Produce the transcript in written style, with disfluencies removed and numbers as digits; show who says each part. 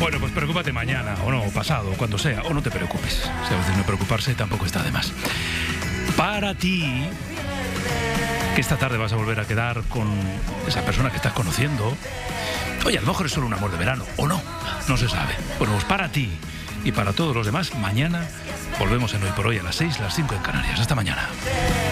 Speaker 1: Bueno, pues preocúpate mañana, o no, o pasado, o cuando sea, o no te preocupes. Si a veces no preocuparse tampoco está de más. Para ti, que esta tarde vas a volver a quedar con esa persona que estás conociendo. Oye, a lo mejor es solo un amor de verano, o no, no se sabe. Bueno, pues para ti y para todos los demás, mañana volvemos en Hoy por Hoy a las 6, las 5 en Canarias. Hasta mañana.